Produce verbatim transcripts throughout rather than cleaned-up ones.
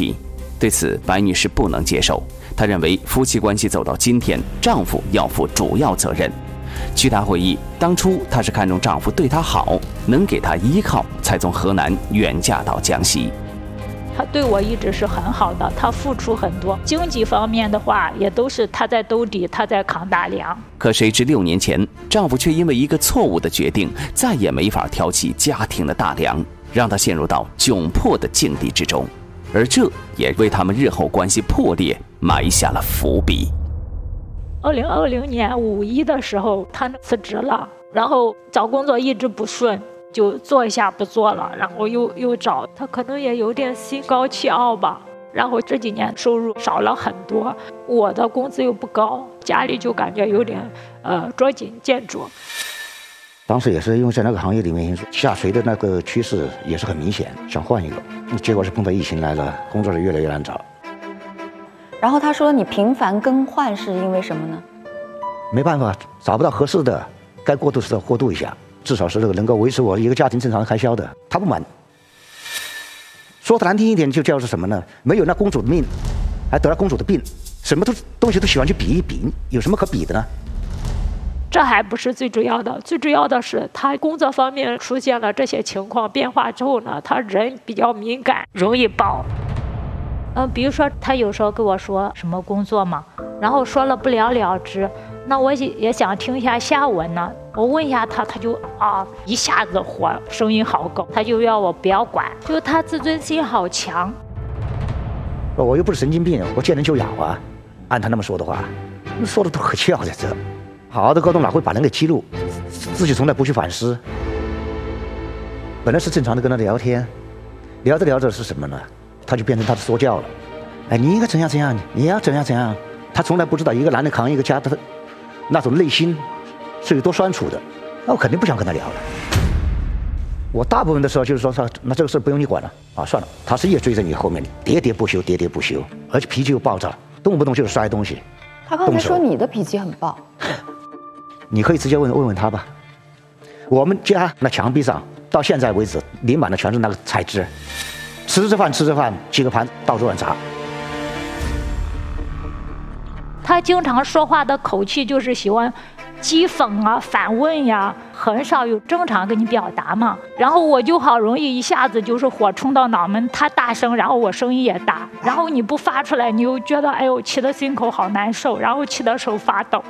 题。对此，白女士不能接受，她认为夫妻关系走到今天，丈夫要负主要责任。据她回忆，当初她是看中丈夫对她好，能给她依靠，才从河南远嫁到江西。 他对我一直是很好的，他付出很多，经济方面的话也都是他在兜底，他在扛大梁。 可谁知六年前，丈夫却因为一个错误的决定，再也没法挑起家庭的大梁，让她陷入到窘迫的境地之中，而这也为他们日后关系破裂埋下了伏笔。 二零二零年五一的时候，他辞职了，然后找工作一直不顺。就做一下不做了，然后又又找他，可能也有点心高气傲吧。然后这几年收入少了很多，我的工资又不高，家里就感觉有点呃捉襟见肘。 当时也是因为在那个行业里面下垂的那个趋势也是很明显，想换一个，结果是碰到疫情来了，工作是越来越难找。 然后他说你频繁更换是因为什么呢？ 没办法，找不到合适的，该过渡时的过渡一下。至少是这个能够维持我一个家庭正常开销的，他不满。说的难听一点，就叫做什么呢？没有那公主的命，还得了公主的病，什么都东西都喜欢去比一比，有什么可比的呢？ 这还不是最主要的，最主要的是他工作方面出现了这些情况变化之后呢，他人比较敏感，容易爆。嗯，比如说他有时候跟我说什么工作嘛，然后说了不了了之。那我也也想听一下下文呢，我问一下他，他就啊一下子火，声音好高，他就要我不要管，就他自尊心好强。 我又不是神经病，我见人就咬啊。按他那么说的话，说的都可笑在这。好好的沟通哪会把人给激怒？自己从来不去反思。本来是正常的跟他聊天，聊着聊着是什么呢？他就变成他的说教了。哎，你应该怎样怎样，你要怎样怎样。他从来不知道一个男人扛一个家的那种内心是有多酸楚的，那我肯定不想跟他聊了。我大部分的时候就是说，那这个事不用你管了啊，算了。他是越追着你后面喋喋不休，喋喋不休，而且脾气又暴躁，动不动就是摔东西。 他刚才说你的脾气很暴， 你可以直接问问问他吧。我们家那墙壁上到现在为止淋满了全是那个菜汁，吃着饭吃着饭，几个盘到处乱砸。 他经常说话的口气就是喜欢讥讽啊、反问呀，很少有正常跟你表达嘛。然后我就好容易一下子就是火冲到脑门，他大声，然后我声音也大，然后你不发出来，你又觉得哎呦气得心口好难受，然后气得手发抖。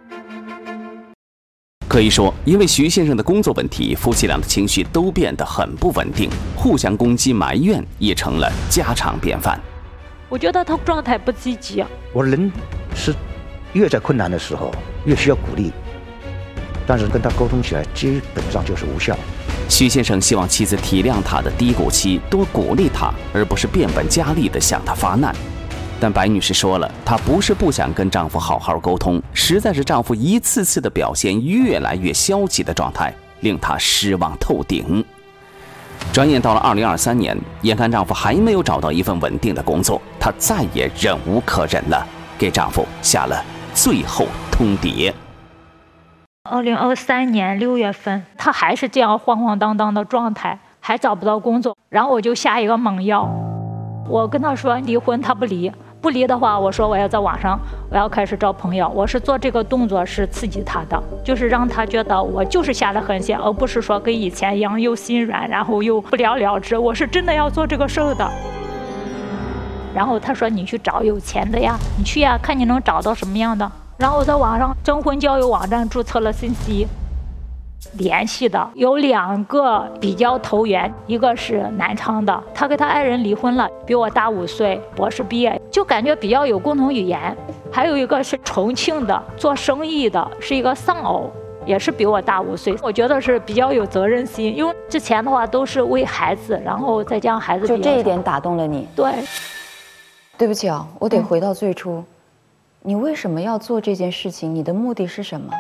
可以说，因为徐先生的工作问题，夫妻俩的情绪都变得很不稳定，互相攻击、埋怨也成了家常便饭。 我觉得他状态不积极。 我说人是越在困难的时候越需要鼓励，但是跟他沟通起来基本上就是无效。 徐先生希望妻子体谅他的低谷期，多鼓励他，而不是变本加厉地向他发难。但白女士说了，她不是不想跟丈夫好好沟通，实在是丈夫一次次的表现越来越消极的状态，令她失望透顶。转眼到了二零二三年，眼看丈夫还没有找到一份稳定的工作，她再也忍无可忍了，给丈夫下了最后通牒。 二零二三年六月份，他还是这样晃晃荡荡的状态，还找不到工作，然后我就下一个猛药，我跟他说离婚，他不离。不离的话，我说我要在网上，我要开始找朋友。我是做这个动作是刺激他的，就是让他觉得我就是下了狠心，而不是说跟以前一样又心软，然后又不了了之。我是真的要做这个事儿的。然后他说你去找有钱的呀，你去呀，看你能找到什么样的。然后我在网上征婚交友网站注册了信息，联系的有两个比较投缘，一个是南昌的，他跟他爱人离婚了，比我大五岁，博士毕业，就感觉比较有共同语言。还有一个是重庆的，做生意的，是一个丧偶，也是比我大五岁，我觉得是比较有责任心，因为之前的话都是为孩子，然后再将孩子。 就这一点打动了你？ 对。 对不起啊，我得回到最初，嗯、你为什么要做这件事情？你的目的是什么？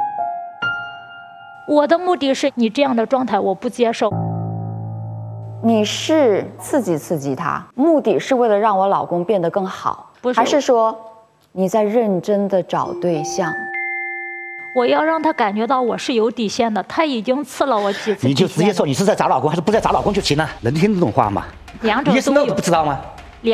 我的目的是你这样的状态我不接受。 你是刺激刺激他，目的是为了让我老公变得更好， 不是？ 还是说你在认真的找对象？ 我要让他感觉到我是有底线的，他已经刺了我几次。 你就直接说你是在找老公还是不在找老公就行了，能听这种话吗？ 两种都有。 你什么都不知道吗？